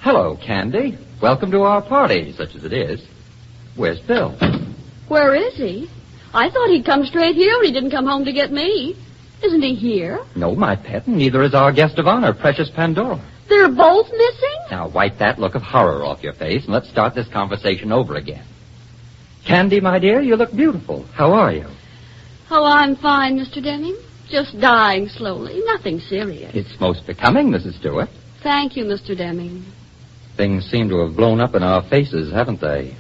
Hello, Candy. Welcome to our party, such as it is. Where's Bill? Where is he? I thought he'd come straight here when he didn't come home to get me. Isn't he here? No, my pet, and neither is our guest of honor, Precious Pandora. They're both missing? Now, wipe that look of horror off your face, and let's start this conversation over again. Candy, my dear, you look beautiful. How are you? Oh, I'm fine, Mr. Deming. Just dying slowly. Nothing serious. It's most becoming, Mrs. Stewart. Thank you, Mr. Deming. Things seem to have blown up in our faces, haven't they?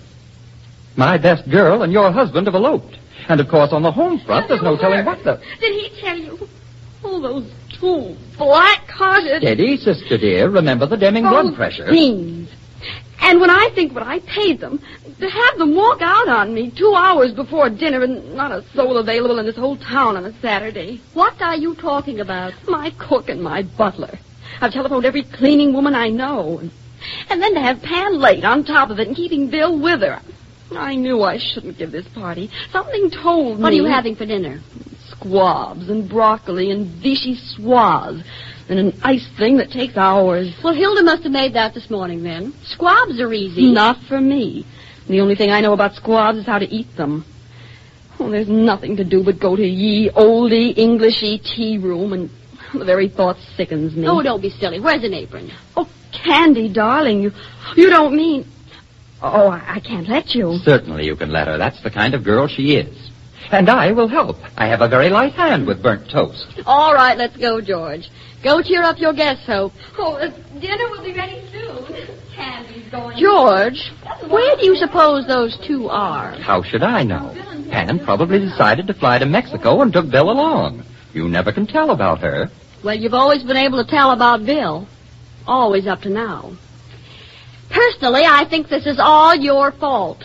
My best girl and your husband have eloped. And, of course, on the home front, there's no telling what the... Did he tell you? Oh, those two black-hearted... Steady, sister dear. Remember the Deming blood pressure. Fiends. And when I think what I paid them, to have them walk out on me 2 hours before dinner and not a soul available in this whole town on a Saturday. What are you talking about? My cook and my butler. I've telephoned every cleaning woman I know. And then to have Pan late on top of it and keeping Bill with her. I knew I shouldn't give this party. Something told me... What are you having for dinner? Squabs and broccoli and vichyssoise and an ice thing that takes hours. Well, Hilda must have made that this morning, then. Squabs are easy. Not for me. The only thing I know about squabs is how to eat them. Oh, there's nothing to do but go to ye oldie Englishy tea room, and the very thought sickens me. Oh, don't be silly. Where's an apron? Oh, Candy, darling, you don't mean... Oh, I can't let you. Certainly you can let her. That's the kind of girl she is. And I will help. I have a very light hand with burnt toast. All right, let's go, George. Go cheer up your guests, Hope. Oh, dinner will be ready soon. Candy's going... George, where do you suppose those two are? How should I know? Pan probably decided to fly to Mexico and took Bill along. You never can tell about her. Well, you've always been able to tell about Bill. Always up to now. Personally, I think this is all your fault.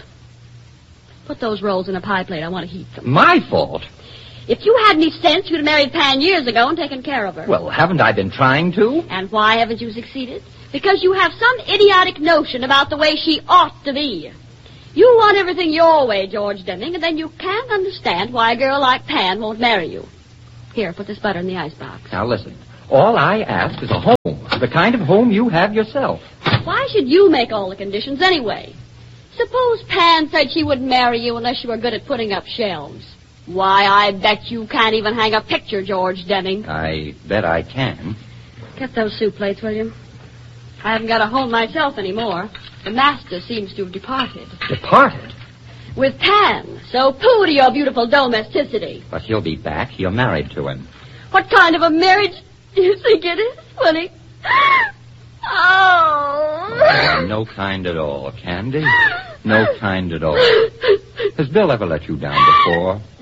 Put those rolls in a pie plate. I want to heat them. My fault? If you had any sense, you'd have married Pan years ago and taken care of her. Well, haven't I been trying to? And why haven't you succeeded? Because you have some idiotic notion about the way she ought to be. You want everything your way, George Deming, and then you can't understand why a girl like Pan won't marry you. Here, put this butter in the icebox. Now, listen. All I ask is a home, the kind of home you have yourself. Why should you make all the conditions anyway? Suppose Pan said she wouldn't marry you unless you were good at putting up shelves. Why, I bet you can't even hang a picture, George Deming. I bet I can. Get those soup plates, will you? I haven't got a home myself anymore. The master seems to have departed. Departed? With Pan. So pooh to your beautiful domesticity. But he'll be back. You're married to him. What kind of a marriage do you think it is, Willie? Oh, no kind at all, Candy. No kind at all. Has Bill ever let you down before?